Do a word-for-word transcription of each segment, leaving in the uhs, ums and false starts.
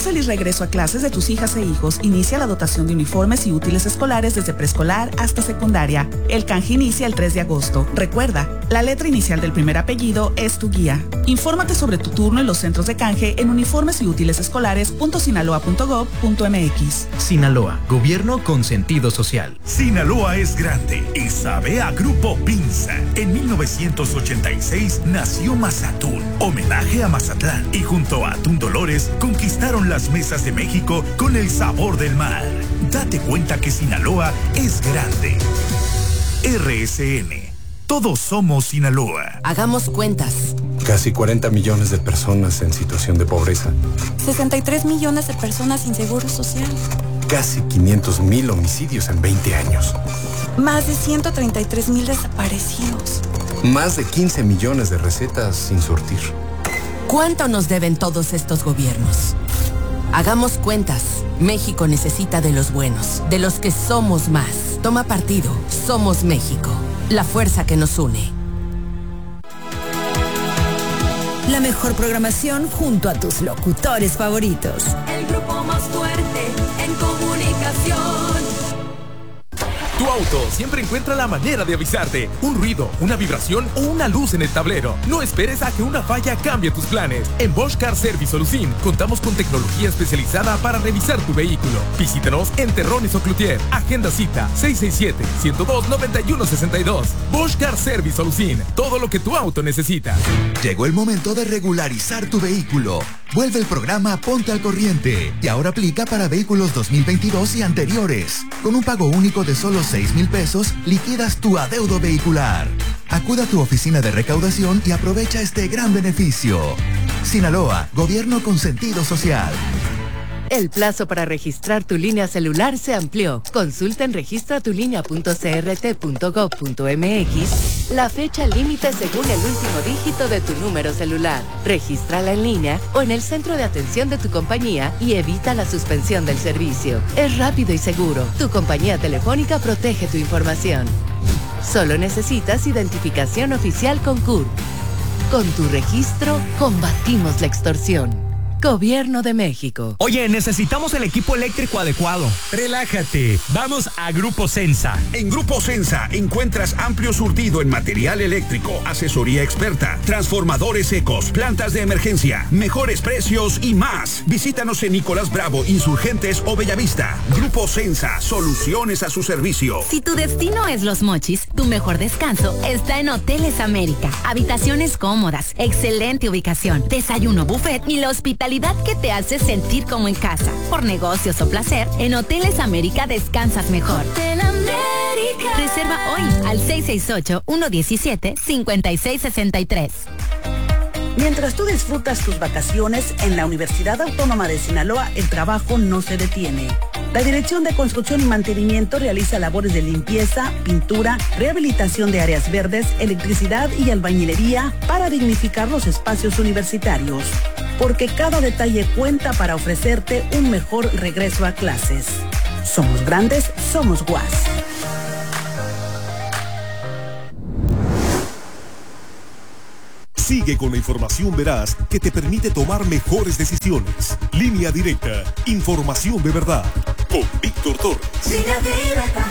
feliz regreso a clases de tus hijas e hijos, inicia la dotación de uniformes y útiles escolares desde preescolar hasta secundaria. El canje inicia el tres de agosto. Recuerda, la letra inicial del primer apellido es tu guía. Infórmate sobre tu turno en los centros de canje en uniformes y útiles escolares punto sinaloa punto gob punto mx. Sinaloa, gobierno con sentido social. Sinaloa es grande y sabe a Grupo Pinza. En mil novecientos ochenta y seis nació Mazatún, homenaje a Mazatlán, y junto a Atún Dolores conquistaron las mesas de México con el sabor del mar. Date cuenta que Sinaloa es grande. R S N. Todos somos Sinaloa. Hagamos cuentas. Casi cuarenta millones de personas en situación de pobreza. sesenta y tres millones de personas sin seguro social. Casi quinientos mil homicidios en veinte años. Más de ciento treinta y tres mil desaparecidos. Más de quince millones de recetas sin surtir. ¿Cuánto nos deben todos estos gobiernos? Hagamos cuentas. México necesita de los buenos, de los que somos más. Toma partido. Somos México. La fuerza que nos une. La mejor programación junto a tus locutores favoritos. El grupo más fuerte en comunicación. Tu auto siempre encuentra la manera de avisarte. Un ruido, una vibración o una luz en el tablero. No esperes a que una falla cambie tus planes. En Bosch Car Service Solusim contamos con tecnología especializada para revisar tu vehículo. Visítanos en Terrones o Cloutier. Agenda cita seis seis siete, uno cero dos, nueve uno seis dos. Bosch Car Service Solusim. Todo lo que tu auto necesita. Llegó el momento de regularizar tu vehículo. Vuelve el programa Ponte al Corriente y ahora aplica para vehículos dos mil veintidós y anteriores. Con un pago único de solo seis mil pesos, liquidas tu adeudo vehicular. Acuda a tu oficina de recaudación y aprovecha este gran beneficio. Sinaloa, gobierno con sentido social. El plazo para registrar tu línea celular se amplió. Consulta en registra tu línea punto c r t punto gob punto m x la fecha límite según el último dígito de tu número celular. Regístrala en línea o en el centro de atención de tu compañía y evita la suspensión del servicio. Es rápido y seguro. Tu compañía telefónica protege tu información. Solo necesitas identificación oficial con C U R. Con tu registro, combatimos la extorsión. Gobierno de México. Oye, necesitamos el equipo eléctrico adecuado. Relájate, vamos a Grupo Sensa. En Grupo Sensa encuentras amplio surtido en material eléctrico, asesoría experta, transformadores ecos, plantas de emergencia, mejores precios y más. Visítanos en Nicolás Bravo, Insurgentes o Bellavista. Grupo Sensa, soluciones a su servicio. Si tu destino es Los Mochis, tu mejor descanso está en Hoteles América. Habitaciones cómodas, excelente ubicación, desayuno buffet y la hospitalidad que te hace sentir como en casa. Por negocios o placer, en Hoteles América descansas mejor. Hotel América. Reserva hoy al seis seis ocho, uno uno siete, cinco seis seis tres. Mientras tú disfrutas tus vacaciones, en la Universidad Autónoma de Sinaloa el trabajo no se detiene. La Dirección de Construcción y Mantenimiento realiza labores de limpieza, pintura, rehabilitación de áreas verdes, electricidad y albañilería para dignificar los espacios universitarios. Porque cada detalle cuenta para ofrecerte un mejor regreso a clases. Somos grandes, somos U A S. Sigue con la información veraz que te permite tomar mejores decisiones. Línea Directa, información de verdad. Con Víctor Torres. Línea Directa.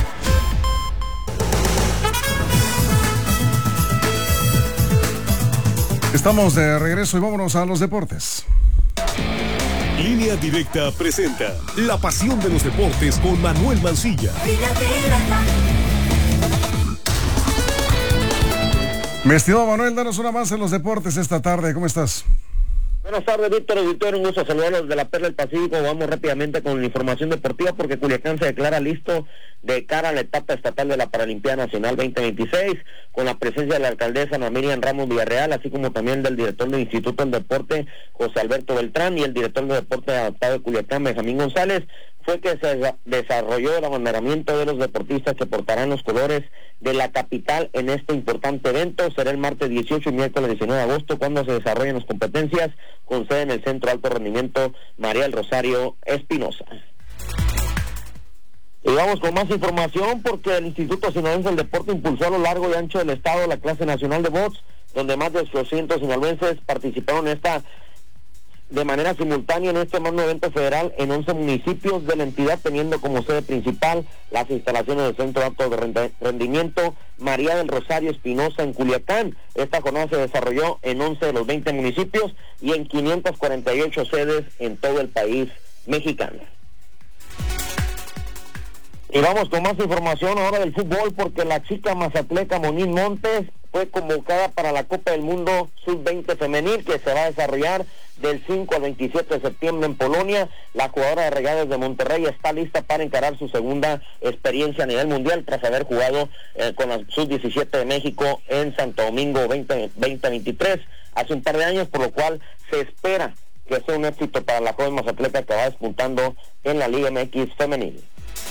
Estamos de regreso y vámonos a los deportes. Línea Directa presenta La Pasión de los Deportes con Manuel Mancilla. Línea Directa. Mi estimado Manuel, danos una más en los deportes esta tarde. ¿Cómo estás? Buenas tardes, Víctor Auditorio, un gusto saludarlos de la Perla del Pacífico. Vamos rápidamente con la información deportiva porque Culiacán se declara listo de cara a la etapa estatal de la Paralimpiada Nacional veinte veintiséis, con la presencia de la alcaldesa Ana Miriam Ramos Villarreal, así como también del director del Instituto del Deporte, José Alberto Beltrán, y el director de Deporte Adaptado de Culiacán, Benjamín González. Fue que se desarrolló el abanderamiento de los deportistas que portarán los colores de la capital en este importante evento. Será el martes dieciocho y miércoles diecinueve de agosto cuando se desarrollen las competencias, con sede en el Centro Alto Rendimiento María del Rosario Espinosa. Y vamos con más información porque el Instituto Sinaloense del Deporte impulsó a lo largo y ancho del estado la clase nacional de box, donde más de ochocientos sinaloenses participaron en esta de manera simultánea en este magno evento federal en once municipios de la entidad, teniendo como sede principal las instalaciones del Centro de Alto Rendimiento María del Rosario Espinosa en Culiacán. Esta jornada se desarrolló en once de los veinte municipios y en quinientas cuarenta y ocho sedes en todo el país mexicano. Y vamos con más información ahora del fútbol, porque la chica mazatleca Moniz Montes fue convocada para la Copa del Mundo sub veinte femenil, que se va a desarrollar del cinco al veintisiete de septiembre en Polonia. La jugadora de Rayadas de Monterrey está lista para encarar su segunda experiencia a nivel mundial tras haber jugado eh, con la sub diecisiete de México en Santo Domingo veinte veintitrés hace un par de años, por lo cual se espera que sea un éxito para la joven mazatleca que va despuntando en la Liga M X femenil.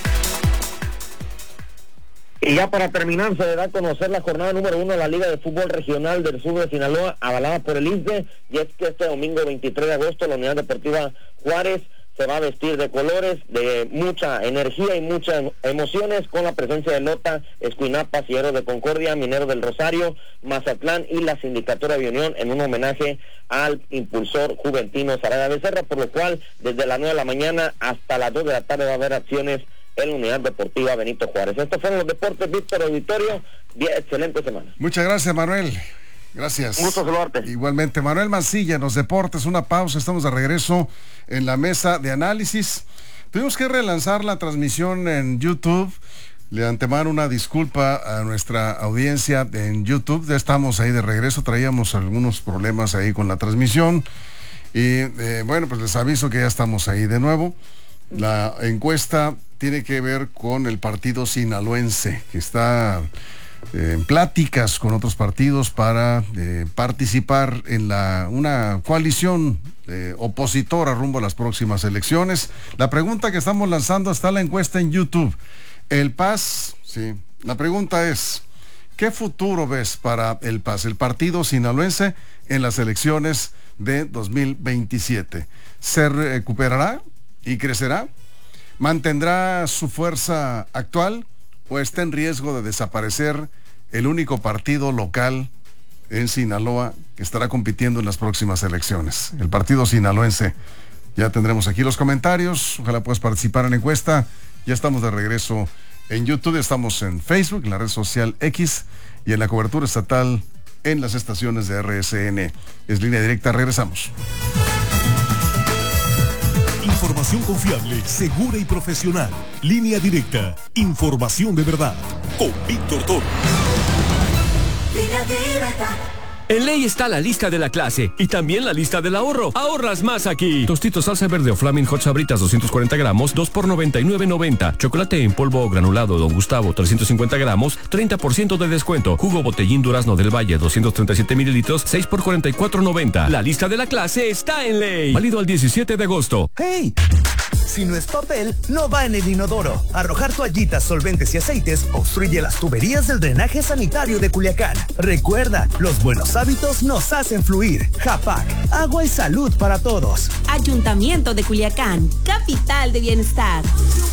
Y ya para terminar, se dará a conocer la jornada número uno de la Liga de Fútbol Regional del Sur de Sinaloa, avalada por el I S D E, y es que este domingo veintitrés de agosto la Unidad Deportiva Juárez se va a vestir de colores, de mucha energía y muchas emociones, con la presencia de Lota, Escuinapa, Sierra de Concordia, Minero del Rosario, Mazatlán y la Sindicatura de Unión, en un homenaje al impulsor juventino Sarada Becerra, por lo cual desde las nueve de la mañana hasta las dos de la tarde va a haber acciones en la Unidad Deportiva Benito Juárez. Estos fueron los deportes, Víctor Auditorio. Bien, excelente semana. Muchas gracias, Manuel. Gracias. Un gusto saludarte. Igualmente, Manuel Mancilla, en los deportes, una pausa, estamos de regreso en la mesa de análisis. Tuvimos que relanzar la transmisión en YouTube. Le antemano una disculpa a nuestra audiencia en YouTube. Ya estamos ahí de regreso, traíamos algunos problemas ahí con la transmisión. Y eh, bueno, pues les aviso que ya estamos ahí de nuevo. La encuesta tiene que ver con el partido sinaloense, que está eh, en pláticas con otros partidos para eh, participar en la una coalición eh, opositora rumbo a las próximas elecciones. La pregunta que estamos lanzando está en la encuesta en YouTube. El P A S, sí, la pregunta es, ¿qué futuro ves para el P A S, el partido sinaloense, en las elecciones de dos mil veintisiete? ¿Se recuperará y crecerá? ¿Mantendrá su fuerza actual o está en riesgo de desaparecer el único partido local en Sinaloa que estará compitiendo en las próximas elecciones? El partido sinaloense. Ya tendremos aquí los comentarios. Ojalá puedas participar en la encuesta. Ya estamos de regreso en YouTube, estamos en Facebook, en la red social X y en la cobertura estatal en las estaciones de R S N. Es Línea Directa, regresamos. Información confiable, segura y profesional. Línea Directa. Información de verdad. Con Víctor Toro. Línea Directa. En Ley está la lista de la clase y también la lista del ahorro. Ahorras más aquí. Tostitos salsa verde o Flaming Hot Sabritas doscientos cuarenta gramos, dos por noventa y nueve noventa. Chocolate en polvo o granulado Don Gustavo trescientos cincuenta gramos, treinta por ciento de descuento. Jugo Botellín Durazno del Valle doscientos treinta y siete mililitros, seis por cuarenta y cuatro noventa. La lista de la clase está en Ley. Válido al diecisiete de agosto. ¡Hey! Si no es papel, no va en el inodoro. Arrojar toallitas, solventes y aceites obstruye las tuberías del drenaje sanitario de Culiacán. Recuerda, los buenos hábitos nos hacen fluir. Japac, agua y salud para todos. Ayuntamiento de Culiacán, capital de bienestar.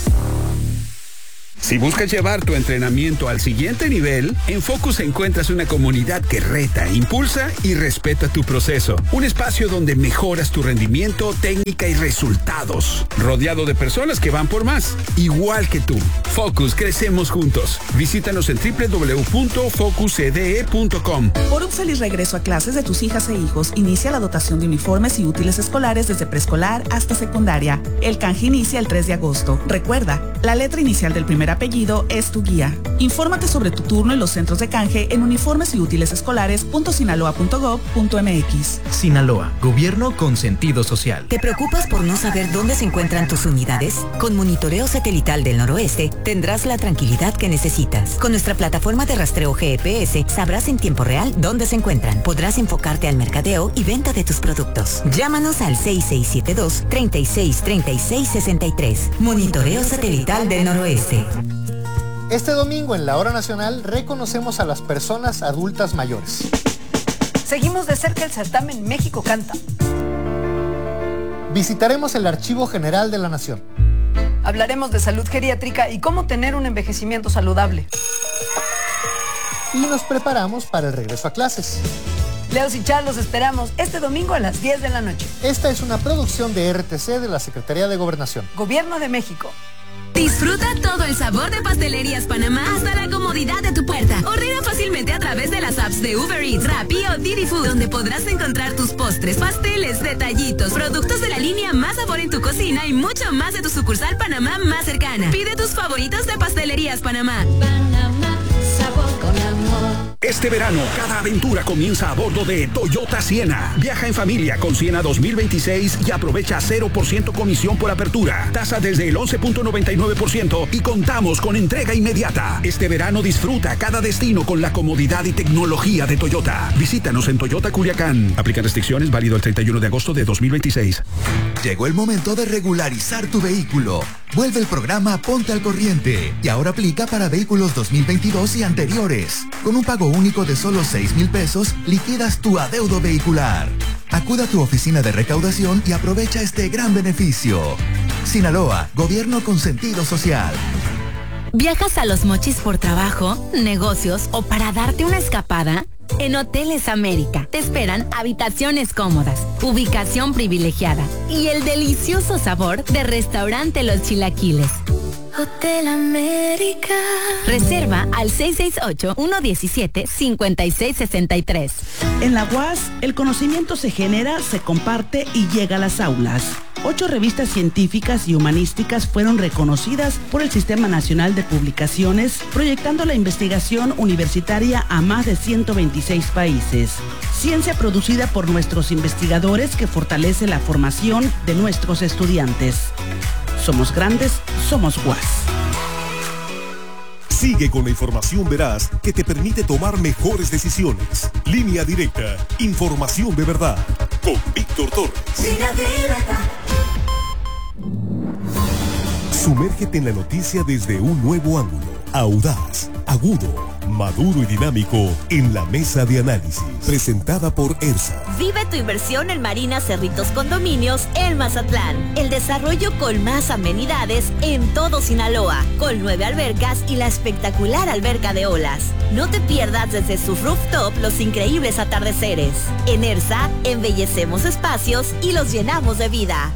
Si buscas llevar tu entrenamiento al siguiente nivel, en Focus encuentras una comunidad que reta, impulsa y respeta tu proceso. Un espacio donde mejoras tu rendimiento, técnica y resultados. Rodeado de personas que van por más, igual que tú. Focus, crecemos juntos. Visítanos en doble u doble u doble u punto focus c d e punto com. Por un feliz regreso a clases de tus hijas e hijos, inicia la dotación de uniformes y útiles escolares desde preescolar hasta secundaria. El canje inicia el tres de agosto. Recuerda, la letra inicial del primer apellido es tu guía. Infórmate sobre tu turno en los centros de canje en uniformes y útiles escolares punto sinaloa punto gob punto m x. Sinaloa, gobierno con sentido social. ¿Te preocupas por no saber dónde se encuentran tus unidades? Con Monitoreo Satelital del Noroeste tendrás la tranquilidad que necesitas. Con nuestra plataforma de rastreo G P S sabrás en tiempo real dónde se encuentran. Podrás enfocarte al mercadeo y venta de tus productos. Llámanos al seis seis siete dos, tres seis tres seis seis tres. Monitoreo Satelital del Noroeste. Este domingo en la Hora Nacional reconocemos a las personas adultas mayores. Seguimos de cerca el certamen México Canta. Visitaremos el Archivo General de la Nación. Hablaremos de salud geriátrica y cómo tener un envejecimiento saludable. Y nos preparamos para el regreso a clases. Leos y Char, los esperamos este domingo a las diez de la noche. Esta es una producción de R T C de la Secretaría de Gobernación. Gobierno de México. Disfruta todo el sabor de Pastelerías Panamá hasta la comodidad de tu puerta. Ordena fácilmente a través de las apps de Uber Eats, Rappi o Didi Food, donde podrás encontrar tus postres, pasteles, detallitos, productos de la línea Más Sabor en tu cocina y mucho más de tu sucursal Panamá más cercana. Pide tus favoritos de Pastelerías Panamá. Panamá, sabor con amor. Este verano, cada aventura comienza a bordo de Toyota Siena. Viaja en familia con Siena dos mil veintiséis y aprovecha cero por ciento comisión por apertura. Tasa desde el once punto noventa y nueve por ciento y contamos con entrega inmediata. Este verano disfruta cada destino con la comodidad y tecnología de Toyota. Visítanos en Toyota Culiacán. Aplican restricciones, válido el treinta y uno de agosto de dos mil veintiséis. Llegó el momento de regularizar tu vehículo. Vuelve el programa Ponte al Corriente y ahora aplica para vehículos dos mil veintidós y anteriores. Con un pago único de solo seis mil pesos, liquidas tu adeudo vehicular. Acuda a tu oficina de recaudación y aprovecha este gran beneficio. Sinaloa, gobierno con sentido social. ¿Viajas a Los Mochis por trabajo, negocios o para darte una escapada? En Hoteles América te esperan habitaciones cómodas, ubicación privilegiada y el delicioso sabor de restaurante Los Chilaquiles. Hotel América. Reserva al seis seis ocho, uno uno siete, cinco seis seis tres. En la U A S, el conocimiento se genera, se comparte y llega a las aulas. Ocho revistas científicas y humanísticas fueron reconocidas por el Sistema Nacional de Publicaciones, proyectando la investigación universitaria a más de ciento veintiséis países. Ciencia producida por nuestros investigadores que fortalece la formación de nuestros estudiantes. Somos grandes, somos U A S. Sigue con la información veraz que te permite tomar mejores decisiones. Línea Directa, información de verdad. Con Víctor Torres. Línea Directa. Sumérgete en la noticia desde un nuevo ángulo. Audaz, agudo, maduro y dinámico en la mesa de análisis. Presentada por ERSA. Vive tu inversión en Marina Cerritos Condominios en Mazatlán. El desarrollo con más amenidades en todo Sinaloa, con nueve albercas y la espectacular alberca de olas. No te pierdas desde su rooftop los increíbles atardeceres. En ERSA, embellecemos espacios y los llenamos de vida.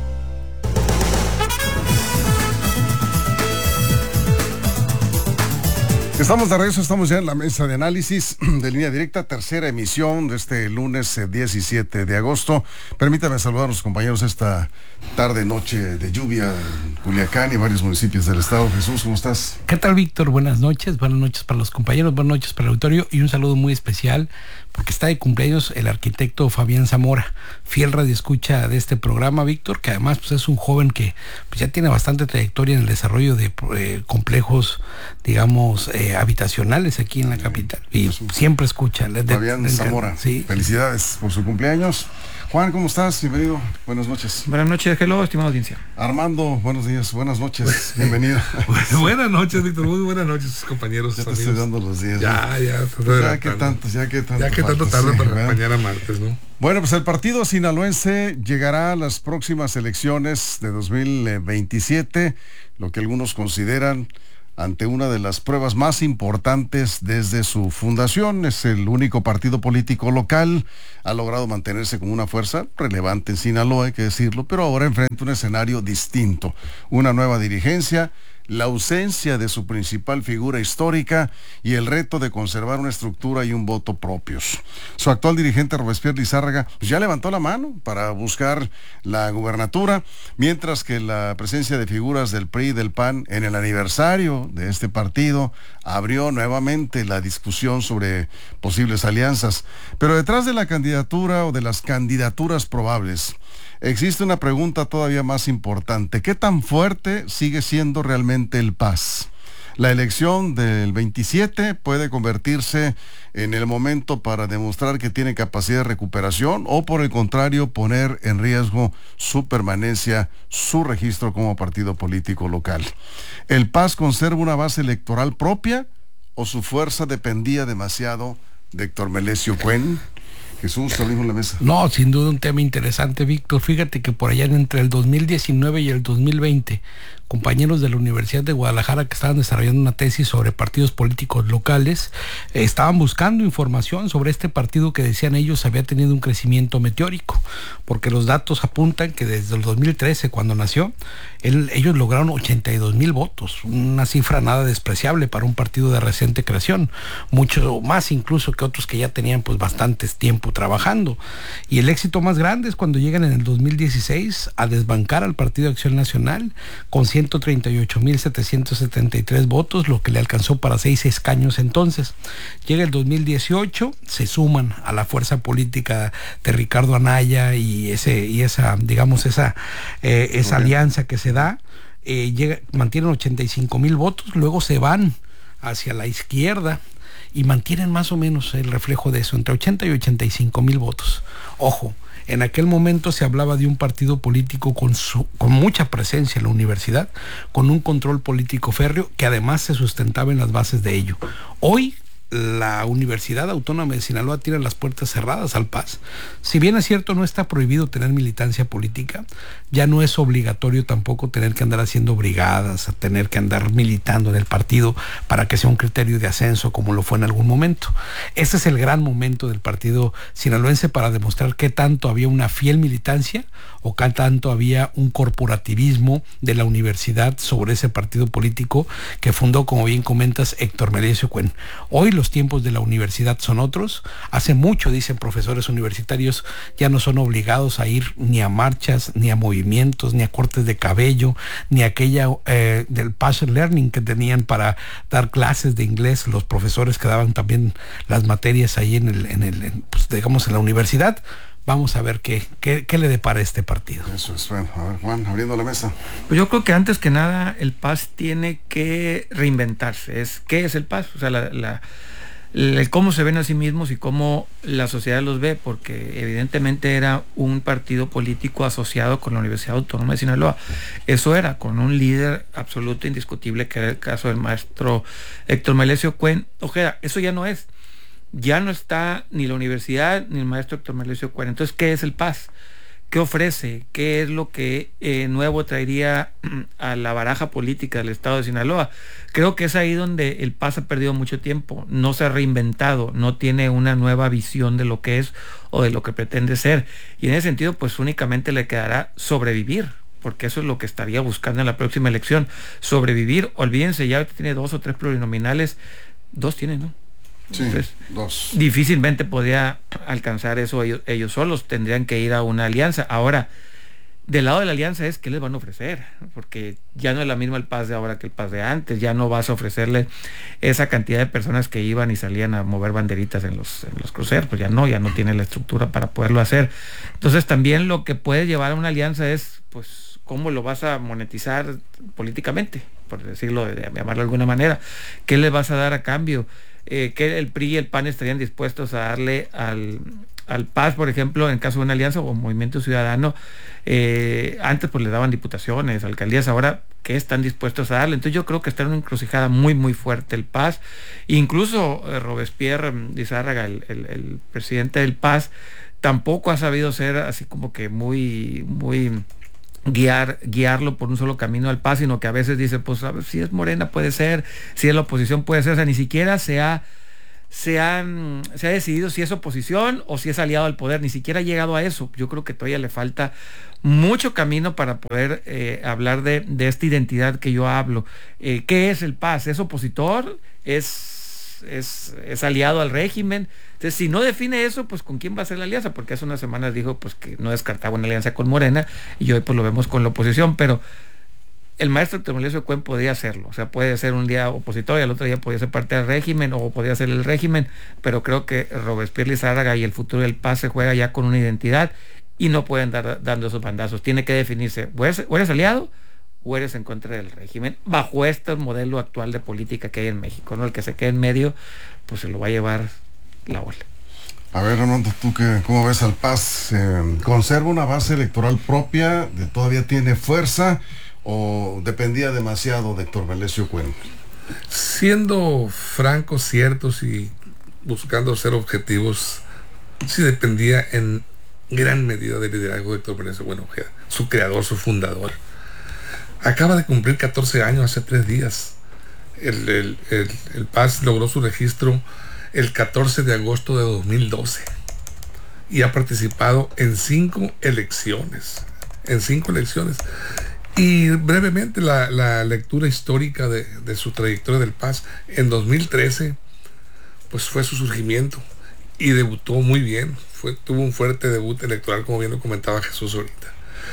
Estamos de regreso, estamos ya en la mesa de análisis de Línea Directa, tercera emisión de este lunes diecisiete de agosto. Permítame saludar a los compañeros esta tarde, noche de lluvia en Culiacán y varios municipios del estado. Jesús, ¿cómo estás? ¿Qué tal, Víctor? Buenas noches, buenas noches para los compañeros, buenas noches para el auditorio y un saludo muy especial porque está de cumpleaños el arquitecto Fabián Zamora, fiel radioescucha de este programa, Víctor, que además pues, es un joven que pues, ya tiene bastante trayectoria en el desarrollo de eh, complejos, digamos, eh, habitacionales aquí en la capital. Y siempre escucha. De, Fabián de, de, Zamora, sí. Felicidades por su cumpleaños. Juan, ¿cómo estás? Bienvenido. Buenas noches. Buenas noches, hello, estimada audiencia. Armando, buenos días, buenas noches. Bienvenido. Buenas noches, Víctor. Muy buenas noches, compañeros. Ya te estoy dando los días. Ya, ¿no? ya. Pues ya que tanto, ya que tanto. Ya que tanto tarde para ¿verdad? Mañana martes, ¿no? Bueno, pues el partido sinaloense llegará a las próximas elecciones de dos mil veintisiete, lo que algunos consideran ante una de las pruebas más importantes desde su fundación. Es el único partido político local, ha logrado mantenerse como una fuerza relevante en Sinaloa, hay que decirlo, pero ahora enfrenta un escenario distinto, una nueva dirigencia, la ausencia de su principal figura histórica y el reto de conservar una estructura y un voto propios. Su actual dirigente, Robespierre Lizárraga, pues ya levantó la mano para buscar la gubernatura, mientras que la presencia de figuras del P R I y del P A N en el aniversario de este partido abrió nuevamente la discusión sobre posibles alianzas. Pero detrás de la candidatura o de las candidaturas probables, existe una pregunta todavía más importante. ¿Qué tan fuerte sigue siendo realmente el P A S? La elección del veintisiete puede convertirse en el momento para demostrar que tiene capacidad de recuperación o, por el contrario, poner en riesgo su permanencia, su registro como partido político local. ¿El P A S conserva una base electoral propia o su fuerza dependía demasiado de Héctor Melesio Cuen? Jesús, lo mismo en la mesa. No, sin duda un tema interesante, Víctor. Fíjate que por allá entre el dos mil diecinueve y el dos mil veinte, compañeros de la Universidad de Guadalajara que estaban desarrollando una tesis sobre partidos políticos locales, eh, estaban buscando información sobre este partido que decían ellos había tenido un crecimiento meteórico, porque los datos apuntan que desde el dos mil trece, cuando nació, él, ellos lograron ochenta y dos mil votos, una cifra nada despreciable para un partido de reciente creación, mucho más incluso que otros que ya tenían pues bastantes tiempo trabajando. Y el éxito más grande es cuando llegan en el dos mil dieciséis a desbancar al Partido Acción Nacional con ciento treinta y ocho mil setecientos setenta y tres votos, lo que le alcanzó para seis escaños entonces. Llega el dos mil dieciocho, se suman a la fuerza política de Ricardo Anaya y ese y esa, digamos, esa, eh, esa okay. alianza que se da, eh, llega, mantienen ochenta y cinco mil votos, luego se van hacia la izquierda y mantienen más o menos el reflejo de eso, entre ochenta y ochenta y cinco mil votos. Ojo, en aquel momento se hablaba de un partido político con, su, con mucha presencia en la universidad, con un control político férreo que además se sustentaba en las bases de ello. Hoy la Universidad Autónoma de Sinaloa tiene las puertas cerradas al P A S. Si bien es cierto, no está prohibido tener militancia política, ya no es obligatorio tampoco tener que andar haciendo brigadas, a tener que andar militando en el partido para que sea un criterio de ascenso como lo fue en algún momento. Ese es el gran momento del partido sinaloense para demostrar qué tanto había una fiel militancia o qué tanto había un corporativismo de la universidad sobre ese partido político que fundó, como bien comentas, Héctor Melesio Cuen. Hoy los tiempos de la universidad son otros. Hace mucho, dicen profesores universitarios, ya no son obligados a ir ni a marchas, ni a movimientos, ni a cortes de cabello, ni a aquella eh, del passion learning que tenían para dar clases de inglés los profesores que daban también las materias ahí en el, en el en, pues, digamos, en la universidad. Vamos a ver qué, qué, qué le depara este partido. Eso es bueno. A ver, Juan, abriendo la mesa. Pues yo creo que antes que nada el P A S tiene que reinventarse. Es, ¿qué es el P A S? O sea, la, la, el cómo se ven a sí mismos y cómo la sociedad los ve, porque evidentemente era un partido político asociado con la Universidad Autónoma de Sinaloa. Eso era, con un líder absoluto indiscutible, que era el caso del maestro Héctor Melesio Cuen Ojeda. Eso ya no es. Ya no está ni la universidad ni el maestro Héctor Melesio Cuen. Entonces, ¿qué es el P A S? ¿Qué ofrece? ¿Qué es lo que eh, nuevo traería a la baraja política del estado de Sinaloa? Creo que es ahí donde el P A S ha perdido mucho tiempo, no se ha reinventado, no tiene una nueva visión de lo que es o de lo que pretende ser. Y en ese sentido, pues únicamente le quedará sobrevivir, porque eso es lo que estaría buscando en la próxima elección, sobrevivir. Olvídense, ya tiene dos o tres plurinominales, dos tiene, ¿no? Sí, Entonces, dos. Difícilmente podría alcanzar eso ellos, ellos solos, tendrían que ir a una alianza. Ahora, del lado de la alianza es qué les van a ofrecer, porque ya no es la misma el P A S de ahora que el P A S de antes, ya no vas a ofrecerle esa cantidad de personas que iban y salían a mover banderitas en los, en los cruceros, pues ya no, ya no tiene la estructura para poderlo hacer. Entonces también lo que puede llevar a una alianza es, pues, cómo lo vas a monetizar políticamente, por decirlo, de, de llamarlo de alguna manera, qué le vas a dar a cambio. Eh, que el P R I y el P A N estarían dispuestos a darle al, al P A S, por ejemplo, en caso de una alianza o Movimiento Ciudadano. Eh, antes pues le daban diputaciones, alcaldías, ahora ¿qué están dispuestos a darle? Entonces yo creo que está en una encrucijada muy muy fuerte el P A S. Incluso eh, Robespierre Lizárraga, el, el, el presidente del P A S, tampoco ha sabido ser así como que muy muy guiar guiarlo por un solo camino al P A S, sino que a veces dice, pues a ver, si es Morena puede ser, si es la oposición puede ser. O sea, ni siquiera se ha se han, se ha decidido si es oposición o si es aliado al poder, ni siquiera ha llegado a eso. Yo creo que todavía le falta mucho camino para poder eh, hablar de, de esta identidad que yo hablo. Eh, ¿qué es el P A S? ¿Es opositor? ¿Es, es, es aliado al régimen? Entonces, si no define eso, pues ¿con quién va a ser la alianza? Porque hace unas semanas dijo pues que no descartaba una alianza con Morena, y hoy pues lo vemos con la oposición. Pero el maestro Héctor Melesio Cuen podría hacerlo, o sea, puede ser un día opositor y al otro día podría ser parte del régimen o podría ser el régimen, pero creo que Robespierre Lizárraga y el futuro del P A S se juega ya con una identidad y no pueden dar dando esos bandazos. Tiene que definirse, o eres, o eres aliado o eres en contra del régimen, bajo este modelo actual de política que hay en México, ¿no? El que se quede en medio, pues se lo va a llevar la ola. A ver, Armando, ¿tú qué, cómo ves al P A S? Eh, ¿Conserva una base electoral propia? De, ¿Todavía tiene fuerza? ¿O dependía demasiado de Héctor Melesio Cuen? Siendo francos, ciertos y buscando ser objetivos, sí dependía en gran medida del liderazgo de Héctor Melesio Cuen Ojeda, su creador, su fundador. acaba de cumplir catorce años hace tres días. El, el, el, el P A S logró su registro el catorce de agosto de dos mil doce y ha participado en cinco elecciones. En cinco elecciones. Y brevemente la, la lectura histórica de, de su trayectoria del P A S. En dos mil trece, pues fue su surgimiento y debutó muy bien. Fue, tuvo un fuerte debut electoral, como bien lo comentaba Jesús ahorita.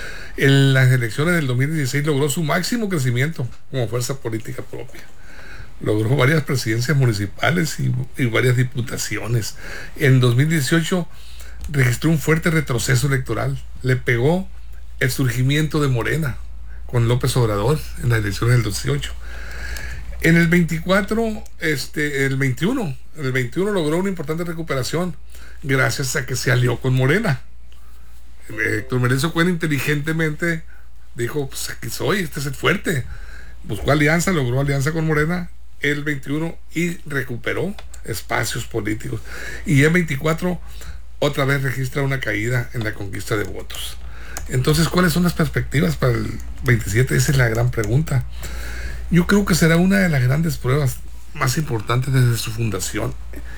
En las elecciones del dos mil dieciséis logró su máximo crecimiento como fuerza política propia. Logró varias presidencias municipales y, y varias diputaciones. En dos mil dieciocho registró un fuerte retroceso electoral. Le pegó el surgimiento de Morena con López Obrador en las elecciones del dieciocho. En el veinticuatro, este, el veintiuno, en el veintiuno logró una importante recuperación gracias a que se alió con Morena. Héctor Merencio Cuen inteligentemente dijo, pues aquí soy, este es el fuerte. Buscó alianza, logró alianza con Morena el veintiuno y recuperó espacios políticos. Y en veinticuatro otra vez registra una caída en la conquista de votos. Entonces, ¿cuáles son las perspectivas para el veintisiete? Esa es la gran pregunta. Yo creo que será una de las grandes pruebas más importantes desde su fundación.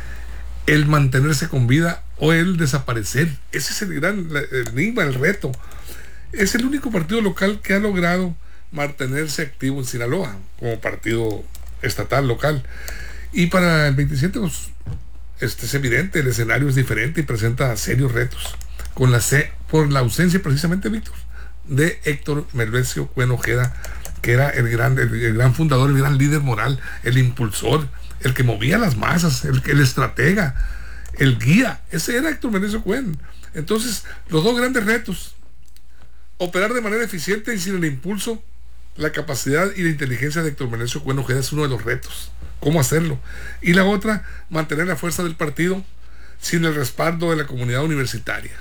El mantenerse con vida o el desaparecer. Ese es el gran el enigma, el reto. Es el único partido local que ha logrado mantenerse activo en Sinaloa como partido estatal local. Y para el veintisiete, pues, este es evidente, el escenario es diferente y presenta serios retos. Con la C, por la ausencia precisamente, Víctor, de Héctor Merencio Cuen Ojeda, que era el gran, el, el gran fundador, el gran líder moral, el impulsor, el que movía las masas, el, el estratega, el guía. Ese era Héctor Merencio Cuen. Entonces, los dos grandes retos: operar de manera eficiente y sin el impulso. La capacidad y la inteligencia de Héctor Merencio Cuen Ojeda es uno de los retos. ¿Cómo hacerlo? Y la otra, mantener la fuerza del partido sin el respaldo de la comunidad universitaria.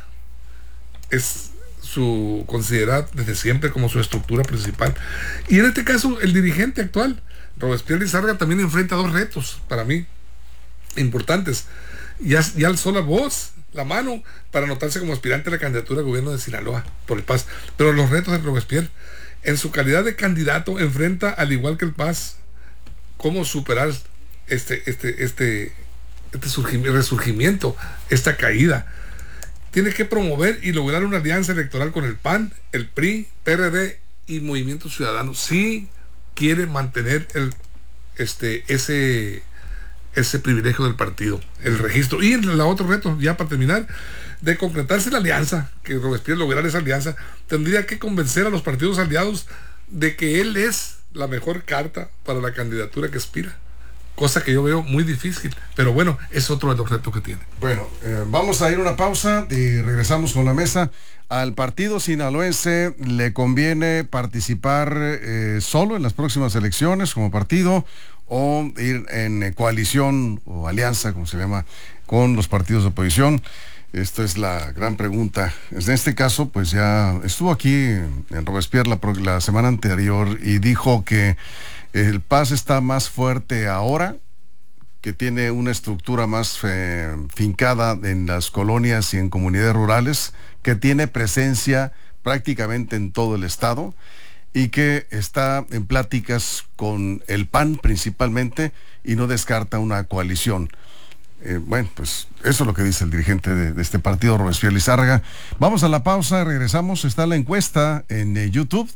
Es su considerada desde siempre como su estructura principal. Y en este caso, el dirigente actual, Robespierre Lizárraga, también enfrenta dos retos para mí importantes. Ya, ya alzó la voz, la mano, para anotarse como aspirante a la candidatura al gobierno de Sinaloa por el P A S. Pero los retos de Robespierre, en su calidad de candidato, enfrenta, al igual que el P A S, cómo superar este, este, este, este resurgimiento, esta caída. Tiene que promover y lograr una alianza electoral con el P A N, el P R I, P R D y Movimiento Ciudadano, si quiere mantener el, este, ese, ese privilegio del partido, el registro. Y el otro reto, ya para terminar, de concretarse la alianza, que Robespierre lograr esa alianza, tendría que convencer a los partidos aliados de que él es la mejor carta para la candidatura que aspira. Cosa que yo veo muy difícil, pero bueno, es otro de los retos que tiene. Bueno, eh, vamos a ir a una pausa y regresamos con la mesa. Al partido sinaloense le conviene participar eh, solo en las próximas elecciones como partido, o ir en eh, coalición o alianza, como se llama, con los partidos de oposición. Esta es la gran pregunta. En este caso, pues ya estuvo aquí en Robespierre la, la semana anterior y dijo que el P A S está más fuerte ahora, que tiene una estructura más eh, fincada en las colonias y en comunidades rurales, que tiene presencia prácticamente en todo el estado y que está en pláticas con el P A N principalmente y no descarta una coalición. Eh, bueno, pues eso es lo que dice el dirigente de, de este partido, Robespierre Lizárraga. Vamos a la pausa, regresamos. Está la encuesta en eh, YouTube.